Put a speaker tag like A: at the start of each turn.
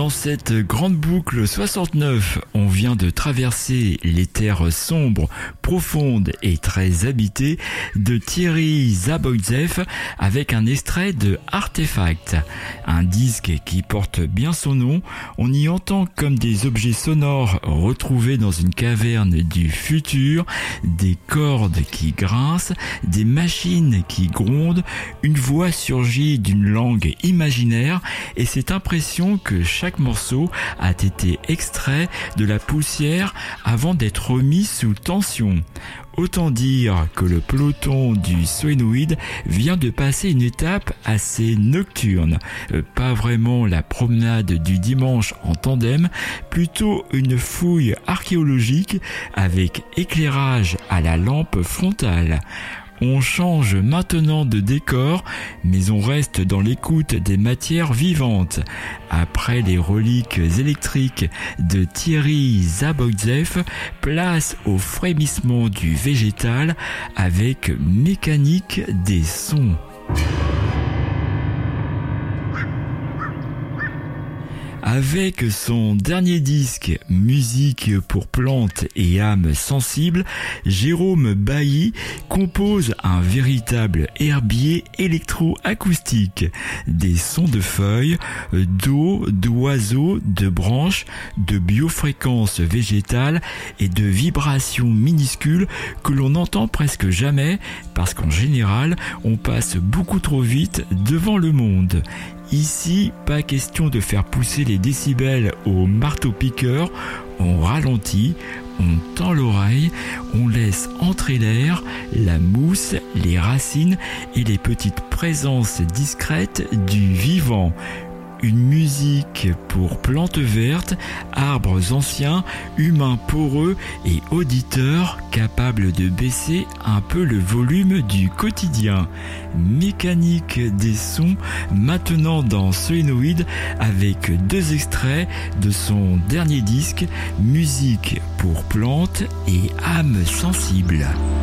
A: Dans cette grande boucle 69, on vient de traverser les terres sombres, profondes et très habitées de Thierry Zabotzeff avec un extrait de Artefact. Un disque qui porte bien son nom, on y entend comme des objets sonores retrouvés dans une caverne du futur, des cordes qui grincent, des machines qui grondent, une voix surgit d'une langue imaginaire et cette impression que chaque morceau a été extrait de la poussière avant d'être remis sous tension. Autant dire que le peloton du Soinoïde vient de passer une étape assez nocturne. Pas vraiment la promenade du dimanche en tandem, plutôt une fouille archéologique avec éclairage à la lampe frontale. On change maintenant de décor, mais on reste dans l'écoute des matières vivantes. Après les reliques électriques de Thierry Zabotzeff, place au frémissement du végétal avec mécanique des sons. Avec son dernier disque, Musique pour plantes et âmes sensibles, Jérôme Bailly compose un véritable herbier électro-acoustique. Des sons de feuilles, d'eau, d'oiseaux, de branches, de biofréquences végétales et de vibrations minuscules que l'on n'entend presque jamais parce qu'en général, on passe beaucoup trop vite devant le monde. Ici, pas question de faire pousser les décibels au marteau-piqueur, on ralentit, on tend l'oreille, on laisse entrer l'air, la mousse, les racines et les petites présences discrètes du vivant. Une musique pour plantes vertes, arbres anciens, humains poreux et auditeurs capables de baisser un peu le volume du quotidien. Mécanique des sons maintenant dans Soinoïde avec 2 extraits de son dernier disque, Musique pour plantes et âmes sensibles.